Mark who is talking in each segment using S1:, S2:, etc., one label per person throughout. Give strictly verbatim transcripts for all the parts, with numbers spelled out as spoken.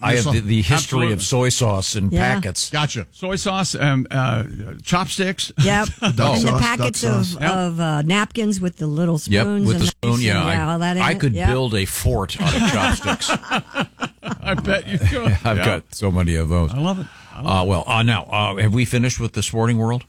S1: I have the, the history
S2: Absolutely.
S1: of soy sauce in
S3: Yeah.
S1: packets.
S2: Gotcha. Soy sauce, um, uh, chopsticks.
S3: Yep. and
S4: sauce,
S3: the
S4: duck
S3: packets of,
S4: sauce.
S2: Yep.
S3: of uh, napkins with the little spoons.
S1: Yep, with
S3: and
S1: the spoon.
S3: knives
S1: Yeah,
S3: and,
S1: I,
S3: all that in
S1: I
S3: it.
S1: could
S3: Yep.
S1: build a fort out of chopsticks.
S2: I bet you could.
S1: I've
S2: Yeah.
S1: got so many of those.
S2: I love it. I love
S1: Uh, well, uh, now, uh, have we finished with the sporting world?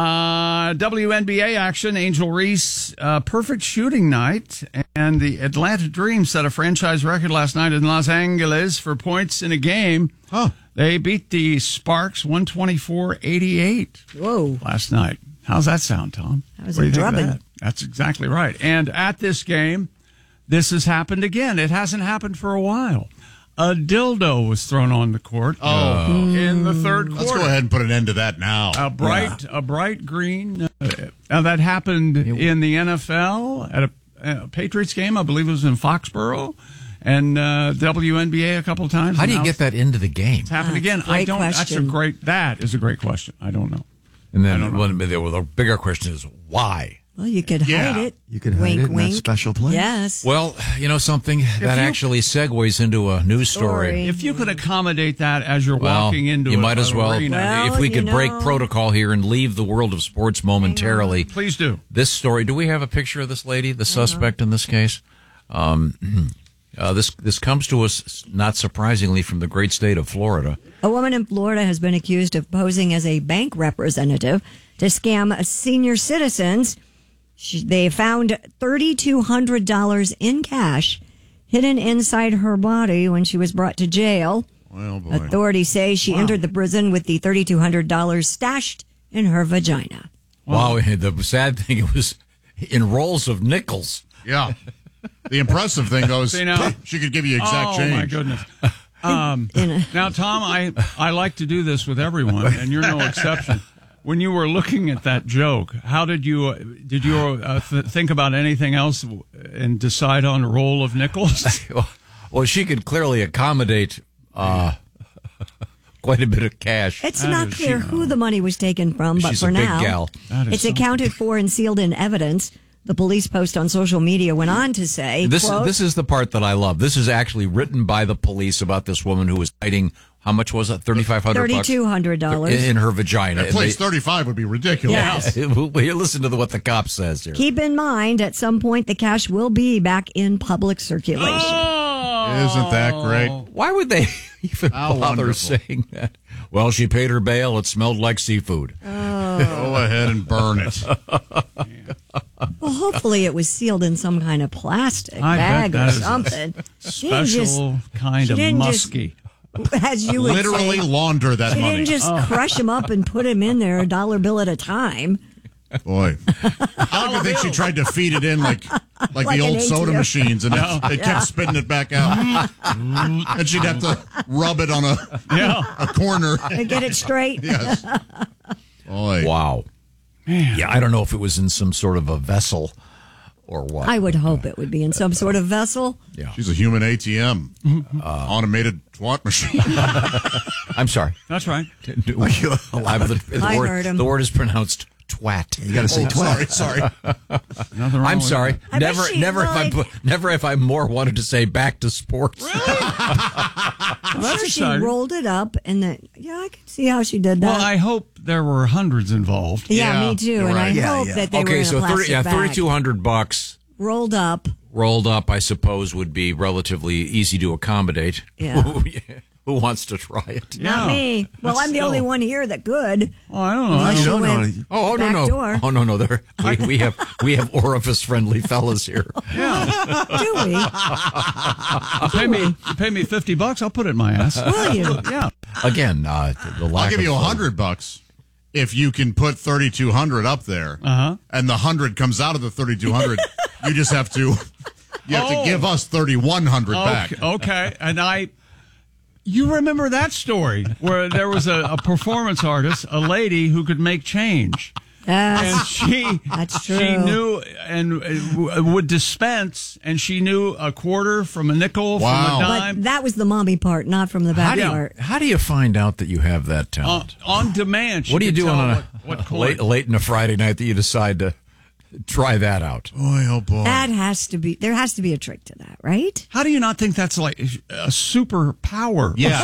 S2: Uh, W N B A action, Angel Reese, uh, perfect shooting night, and the Atlanta Dream set a franchise record last night in Los Angeles for points in a game.
S4: Huh.
S2: They beat the Sparks one twenty-four eighty-eight
S3: Whoa.
S2: last night. How's that sound, Tom?
S3: That was
S2: What do
S3: a
S2: you think of
S3: drubbing.
S2: that? That's exactly right. And at this game, this has happened again. It hasn't happened for a while. A dildo was thrown on the court.
S4: Oh.
S2: in the third quarter.
S4: Let's go ahead and put an end to that now.
S2: A bright, a bright green. Uh, uh, that happened in the N F L at a, a Patriots game. I believe it was in Foxborough, and uh, W N B A a couple of times.
S1: How do you
S2: Now
S1: get that into the game?
S2: It's happened
S3: Ah,
S2: again.
S3: great
S2: I don't. That's a
S3: question.
S2: great. That is a great question. I don't know.
S1: And then one, the, the bigger question is why?
S3: Well, you could
S4: Yeah.
S3: hide it.
S4: You could hide
S3: wink,
S4: it in that
S3: wink.
S4: special place.
S3: Yes.
S1: Well, you know something that
S2: you-
S1: actually segues into a news story.
S3: Story.
S2: If you could accommodate that as you're
S1: Well,
S2: walking into,
S1: you
S2: a-
S1: might as
S2: an
S1: well.
S2: arena.
S3: Well,
S1: if we
S3: you
S1: could break
S3: know.
S1: protocol here and leave the world of sports momentarily,
S2: Please do.
S1: this story. Do we have a picture of this lady, the suspect in this case? Um, uh, this this comes to us not surprisingly from the great state of Florida.
S3: A woman in Florida has been accused of posing as a bank representative to scam senior citizens. She, they found three thousand two hundred dollars in cash hidden inside her body when she was brought to jail.
S4: Well, boy.
S3: Authorities say she entered the prison with the three thousand two hundred dollars stashed in her vagina.
S1: Wow, the sad thing, it was in rolls of nickels.
S4: Yeah. The impressive thing, though, is
S2: See, now-
S4: she could give you exact
S2: oh
S4: change.
S2: my goodness. Um,
S3: In a-
S2: now, Tom, I, I like to do this with everyone, and you're no exception. When you were looking at that joke, how did you uh, did you uh, th- think about anything else and decide on a roll of nickels?
S1: Well, she could clearly accommodate uh, quite a bit of cash.
S3: It's
S2: That
S3: not
S2: is-
S3: clear
S2: she-
S3: who the money was taken from, but
S1: She's
S3: for
S1: a big
S3: now,
S1: gal.
S2: That is
S3: it's
S2: something.
S3: accounted for and sealed in evidence. The police post on social media went on to say,
S1: This
S3: quote,
S1: this is the part that I love. This is actually written by the police about this woman who was hiding. How much was it? Thirty five hundred.
S3: three thousand two hundred dollars.
S1: in, in her vagina.
S4: At place thirty-five would be ridiculous.
S3: Yes.
S1: Well, listen to the, what the cop says here.
S3: Keep in mind, at some point, the cash will be back in public circulation.
S4: Isn't that great?
S1: Why would they even
S4: How
S1: bother
S4: wonderful.
S1: saying that? Well, she paid her bail. It smelled like seafood.
S4: Go ahead and burn it.
S3: Well, hopefully it was sealed in some kind of plastic
S2: I bet
S3: bag
S2: that
S3: or
S2: is a
S3: something. She didn't
S2: Special kind
S3: she
S2: of
S3: didn't just-
S2: musky.
S3: just, as you would
S4: Literally
S3: say,
S4: launder that
S3: she
S4: money.
S3: didn't just
S2: Oh.
S3: crush them up and put them in there a dollar bill at a time.
S4: Boy. I don't think she tried to feed it in like like,
S3: Like
S4: the
S3: an
S4: old soda
S3: A T M.
S4: machines, and it, it kept spitting it back out. And she'd have to rub it on a,
S2: Yeah.
S4: a corner.
S3: To get it straight.
S4: Yes. Boy.
S1: Wow. Yeah, I don't know if it was in some sort of a vessel or what.
S3: I would hope it would be in some sort of vessel.
S1: Yeah.
S4: She's a human A T M. Uh, automated twat machine.
S1: I'm sorry.
S2: That's right.
S1: Alive, the, the
S3: I
S1: word,
S3: heard him.
S1: The word is pronounced twat.
S5: You got to say
S4: Oh,
S5: twat.
S4: sorry, sorry.
S2: Nothing wrong
S1: I'm
S2: with
S1: sorry.
S2: that.
S3: I bet
S1: Never,
S3: she
S1: never have I,
S3: lied.
S1: put- never have I more wanted to say back to sports.
S3: I'm
S2: That's
S3: sure she
S2: exciting.
S3: rolled it up and then, yeah, I can see how she did that.
S2: Well, I hope there were hundreds involved.
S3: yeah,
S4: Yeah,
S3: me too.
S4: you're
S3: And I
S4: right.
S5: Yeah,
S3: hope
S5: yeah.
S3: that they were
S1: Okay,
S3: in
S1: so
S3: a
S1: thirty,
S3: plastic
S1: yeah,
S3: bag.
S1: thirty-two hundred bucks
S3: rolled up.
S1: rolled up. I suppose would be relatively easy to accommodate.
S3: Yeah.
S1: Who wants to try it?
S3: Not
S2: Yeah.
S3: me. Well,
S2: That's
S3: I'm the
S2: still-
S3: only one here that could.
S2: Oh, I don't know.
S3: Unless
S5: you
S3: you
S5: don't know
S3: went
S5: any-
S1: Oh, oh no,
S3: back
S1: no.
S3: door.
S1: Oh no, no. There, we, we have we have orifice-friendly fellas here.
S3: Do we?
S2: You pay me, you pay me fifty bucks. I'll put it in my ass.
S3: Will you?
S2: Yeah.
S1: Again, uh, the lack
S4: I'll give
S1: of
S4: you a
S1: fun.
S4: hundred bucks if you can put thirty-two hundred up there,
S2: Uh-huh.
S4: and the hundred comes out of the thirty-two hundred. You just have to, you have
S2: Oh.
S4: to give us thirty-one hundred back.
S2: Okay, okay. And I, you remember that story where there was a, a performance artist, a lady who could make change. And
S3: Yes.
S2: she,
S3: That's
S2: she
S3: true.
S2: knew and uh, w- would dispense, and she knew a quarter from a nickel
S4: Wow.
S2: from a
S3: But
S2: dime
S3: that was the mommy part, not from the
S1: How
S3: back
S1: do, you,
S3: part.
S1: how do you find out that you have that
S2: on,
S1: talent?
S2: on demand. She
S1: what are you
S2: could
S1: doing
S2: tell
S1: on a
S2: what, what
S1: late,
S2: chord.
S1: late in a Friday night that you decide to try that out?
S4: Boy, oh boy.
S3: That has to be, there has to be a trick to that, right?
S2: How do you not think that's like a superpower?
S4: Yeah.